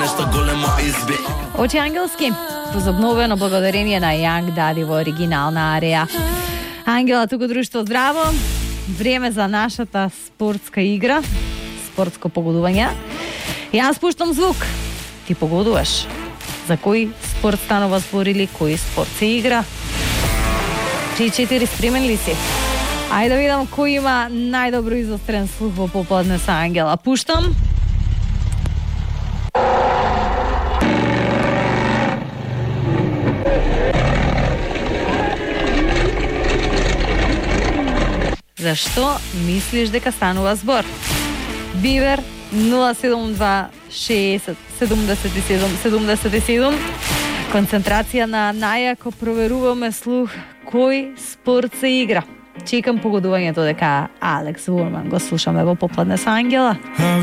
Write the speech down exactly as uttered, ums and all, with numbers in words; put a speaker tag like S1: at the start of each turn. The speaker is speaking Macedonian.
S1: Очи ангелски, возобновено благодарение на Young Daddy во оригинална арија. Ангела, туку друштво, здраво. Време за нашата спортска игра, спортско погодување. Јас пуштам звук, ти погодуваш. За кој спорт станува збор или кој спорт се игра? три четири, спремен ли си? Ајде да видам кој има најдобро изострен слух во попладне со Ангела. Пуштам. Зашто мислиш дека станува збор? Бивер нула седум два шеесет седумдесет и седум седумдесет и седум. Концентрација на најако проверуваме слух кој спорт се игра. Чекам погодувањето дека Алекс Вурман го слушаме во попладне со Ангела.